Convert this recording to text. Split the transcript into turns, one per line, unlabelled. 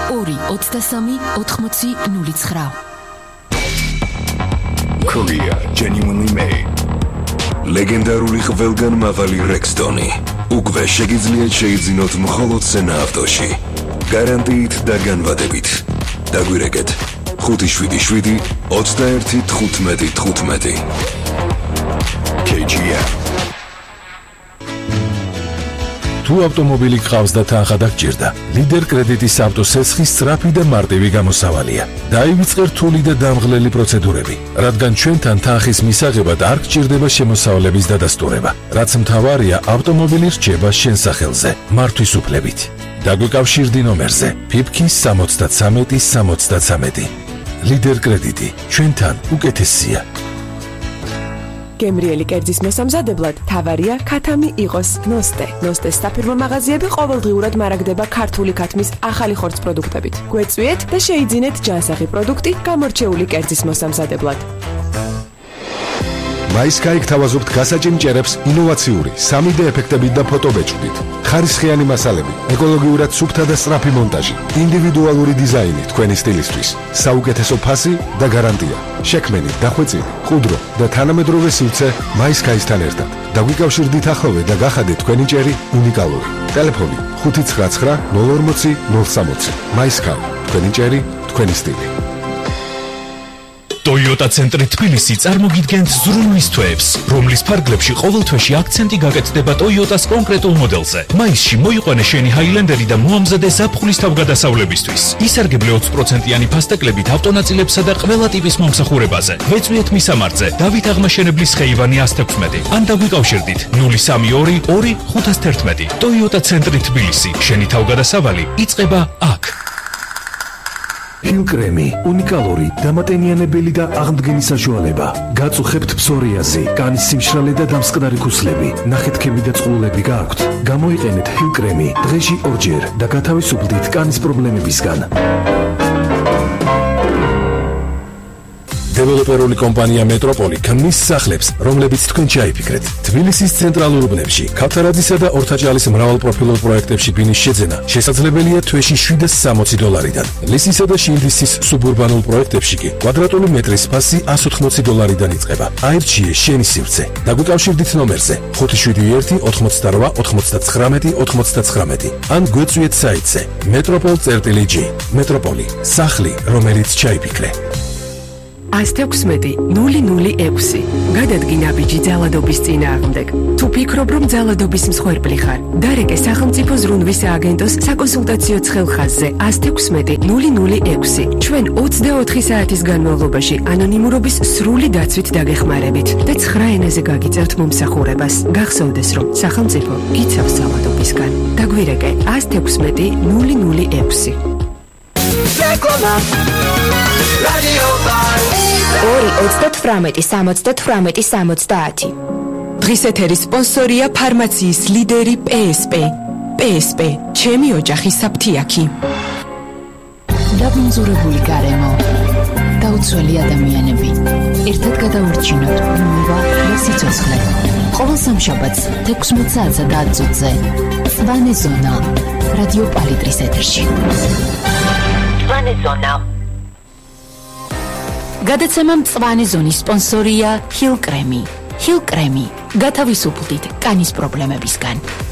2-23-80-09.
Korea genuinely made. ლეგენდარული ყველგანმავალი Rexton-ი. უკვე შეგიძლიათ შეიძინოთ მხოლოდ სენა ავტოში. გარანტიით და განვადებით. დაგვირეკეთ 577 21 15 15. KGM.
თუ ავტომობილი გყავს და თანხა დაგჭირდა, ლიდერ კრედიტის ავტოსესხის სწრაფი და მარტივი გამოსავალია. დაივიწყე რთული და დამღლელი პროცედურები, რადგან ჩვენთან თანხის მისაღებად არ გჭირდება შემოსავლების დადასტურება, რაც მთავარია ავტომობილი რჩება შენ სახელზე, მართვის უფლებით. დაგვიკავშირდი ნომერზე PIPK 73 73. ლიდერ კრედიტი, ჩვენთან უკეთესია.
გემრიელი კერძის მოსამზადებლად თავარია ქათამი იყოს ნოსტე. ნოსტეს საფირმო მაღაზიები ყოველდღიურად მარაგდება ქართული ქათმის ახალი ხორცს პროდუქტებით. გვეწვიეთ და შეიძინეთ ჯანსაღი პროდუქტი გამორჩეული კერძის მოსამზადებლად.
მაისკაი გთავაზობთ გასაჭიმჭერებს ინოვაციური 3D ეფექტებით და ფოტობეჭდით. ხარისხიანი მასალები, ეკოლოგიურად სუფთა და სწრაფი მონტაჟი, ინდივიდუალური დიზაინი თქვენი სტილისთვის, საუკეთესო ფასი და გარანტია. შექმენი, დახვეწილი, ყუდრო და თანამედროვე სივრცე მაისკაისთან ერთად. დაგვიკავშირდით ახლოვე და გახადეთ თქვენი ჭერი უნიკალური. ტელეფონი 599 040 060. მაისკაი, თქვენი ჭერი, თქვენი სტილი.
Toyota ცენტრი თბილისი წარმოგიდგენთ ზრუნვის თვეებს, რომლის ფარგლებში ყოველ თვეში აქცენტი გაკეთდება Toyota-ს კონკრეტულ მოდელზე. მაისში მოიყვანე შენი Highlander-ი და მოამზადე ზაფხულის თავგადასავლებისთვის. ისარგებლე 20%-იანი ფასტეკლებით ავტონაწილებსა და ყველა ტიპის მომსახურებაზე. ვეწვიეთ მისამართზე დავით აღმაშენებლის ხეივანი 116 ან დაგვიკავშირდით 032 2 511. Toyota ცენტრი თბილისი, შენი თავგადასავალი იწყება აქ.
ჰილკრემი, უნიკალური, დამატენიანებელი და აღდგენი საშუალება. გაწუხებთ ფსორიაზი, კანის სიმშრალე და დამსკნარი ქუსლები. ნახეთქები და წყლულები გააქვთ. გამოიყენეთ ჰილკრემი დღეში 2 ჯერ და გათავისუფლდით კანის პრობლემებისგან. დეველოპერული კომპანია მეტროპოლი ქმნის სახლებს, რომლებიც თქვენ ჩაიფიქრეთ. თბილისის ცენტრალურ უბნებში, ქავთარაძისა და ორთაჭალის მრავალპროფილურ პროექტებში ბინის შეძენა შესაძლებელია თვეში $760-დან. ლისისა და შილდისის სუბურბანულ პროექტებში კი კვადრატული მეტრის ფასი $180-დან იწყება. აირჩიე შენი სივრცე. დაგვიკავშირდით ნომერზე 571 88 99 99 ან გვეწვიეთ საიტზე metropol.g. მეტროპოლი, სახლი, რომელიც ჩაიფიქრე.
116-006. გადადგინა ბიჭი ძალადობის წინააღმდეგ. თუ ფიქრობ, რომ ძალადობის მსხვერპლი ხარ, დარეკე სახელმწიფო ზრუნვის სააგენტოს საკონსულტაციო ცხელხაზზე 116-006. ჩვენ 24 საათის განმავლობაში ანონიმურობის სრული დაცვით დაგეხმარებით და 9 ენაზე გაგიწევთ მომსახურებას. გახსოვდეს, რომ სახელმწიფო გიცავს ძალადობისგან. დაგვირეკე 116-006.
რეკლამა 2-38-70-70.
დღის ეთერის სპონსორია ფარმაციის ლიდერი PSP. PSP, ჩემი ოჯახის საფთიაქი.
დაბინძურებული გარემო, დაუცველი ადამიანები, ერთად გადაურჩინოთ ნულა და სიცოცხლე. ყოველ სამშაბათს 16 საათსა და 10 წუთზე წვანე ზონა რადიო პალიტრის ეთერში. წვანე ზონა. გადაცემა მწვანე ზონის სპონსორია ჰილკრემი. ჰილკრემი, გათავისუფლდით კანის პრობლემებისგან.